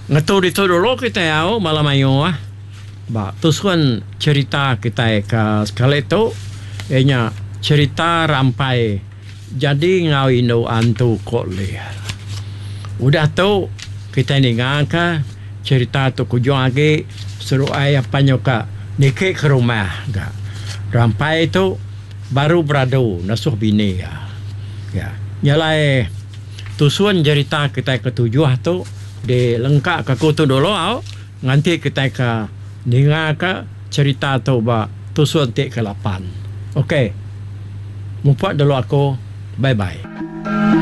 Ngatur itu dulu kita tahu malam ayo terus kan cerita kita ke sekali itu ianya cerita rampai jadi ngawin antu kok lihat. Udah tu kita dengar ke cerita tu kujung lagi suruh ayah panyoka nikah ke rumah gak. Rampai itu baru beradu nasuh bini ya. Nyalai tusuan cerita kita ketujuh tu di lengkap ke kutu dulu nanti kita ke dengar ke cerita tu tusuan tik ke 8. Okey. Mumpat dulu aku. Bye-bye.